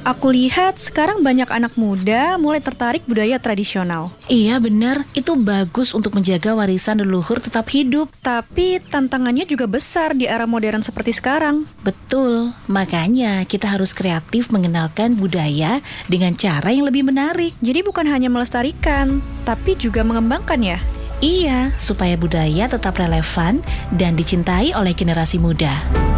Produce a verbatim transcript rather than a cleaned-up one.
Aku lihat sekarang banyak anak muda mulai tertarik budaya tradisional. Iya benar, itu bagus untuk menjaga warisan leluhur tetap hidup. Tapi tantangannya juga besar di era modern seperti sekarang. Betul, makanya kita harus kreatif mengenalkan budaya dengan cara yang lebih menarik. Jadi bukan hanya melestarikan, tapi juga mengembangkan ya? Iya, supaya budaya tetap relevan dan dicintai oleh generasi muda.